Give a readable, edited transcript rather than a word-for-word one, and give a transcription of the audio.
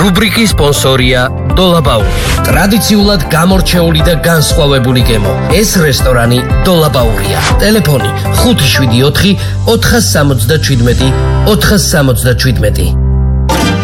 რუბრიკის სპონსორია დოლაბაური. ტრადიციულად გამორჩეული და განსხვავებული გემო. ეს რესტორანი დოლაბაურია. ტელეფონი 574 477 477.